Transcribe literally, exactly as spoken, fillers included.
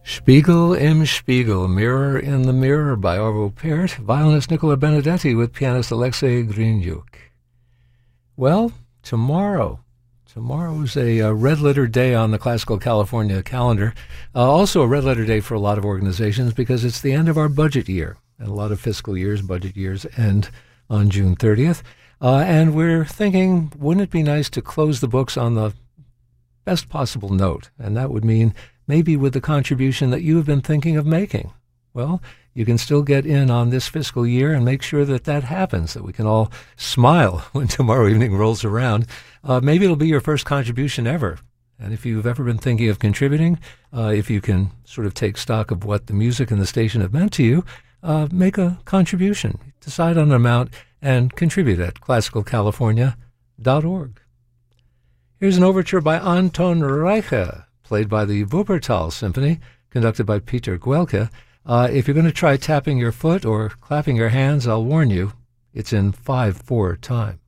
Spiegel im Spiegel, Mirror in the Mirror by Arvo Pärt, violinist Nicola Benedetti with pianist Alexei Grinyuk. Well, tomorrow, tomorrow is a, a red letter day on the Classical California calendar. Uh, also a red letter day for a lot of organizations because it's the end of our budget year. And a lot of fiscal years, budget years end on June thirtieth. Uh, and we're thinking, wouldn't it be nice to close the books on the best possible note? And that would mean maybe with the contribution that you have been thinking of making. Well, you can still get in on this fiscal year and make sure that that happens, that we can all smile when tomorrow evening rolls around. Uh, maybe it'll be your first contribution ever. And if you've ever been thinking of contributing, uh, if you can sort of take stock of what the music and the station have meant to you, uh, make a contribution. Decide on an amount and contribute at classical california dot org. Here's an overture by Anton Reicha, played by the Wuppertal Symphony, conducted by Peter Guelke. Uh, if you're going to try tapping your foot or clapping your hands, I'll warn you, it's in five four time.